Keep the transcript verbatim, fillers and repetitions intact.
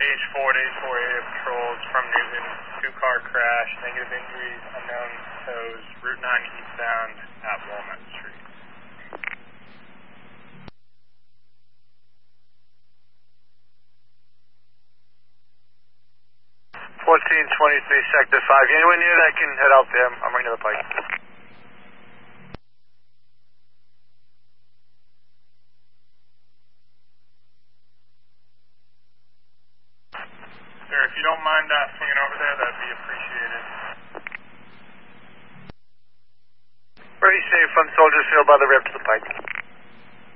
Stage four to four area patrols from Newton, two-car crash, negative injuries, unknown tows, Route nine eastbound at Walnut Street. fourteen twenty-three, Sector five. Anyone near that can head out there. I'm right near the pike. Sir, if you don't mind uh, swinging over there, that'd be appreciated. Very safe from Soldier Field by the ramp to the pike.